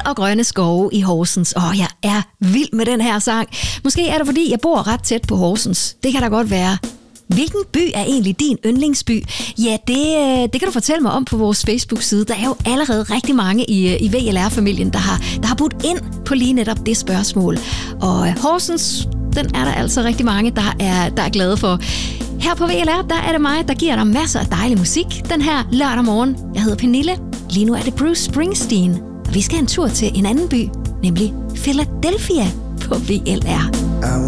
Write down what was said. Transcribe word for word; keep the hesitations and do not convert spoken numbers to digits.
og grønne skove i Horsens. Åh, jeg er vild med den her sang. Måske er det, fordi jeg bor ret tæt på Horsens. Det kan da godt være. Hvilken by er egentlig din yndlingsby? Ja, det, det kan du fortælle mig om på vores Facebook-side. Der er jo allerede rigtig mange i, i V L R-familien, der har, der har budt ind på lige netop det spørgsmål. Og Horsens, den er der altså rigtig mange, der er, der er glade for. Her på V L R, der er det mig, der giver dig masser af dejlig musik den her lørdag morgen. Jeg hedder Pernille. Lige nu er det Bruce Springsteen. Og vi skal en tur til en anden by, nemlig Philadelphia på V L R.